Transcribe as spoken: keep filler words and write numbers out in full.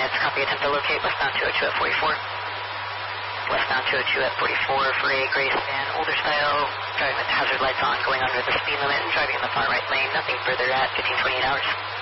minutes. Copy, attempt to locate westbound two oh two at forty-four. Westbound two oh two at forty-four for a gray sedan, older style, driving with hazard lights on, going under the speed limit, and driving in the far right lane. Nothing further at fifteen twenty-eight hours.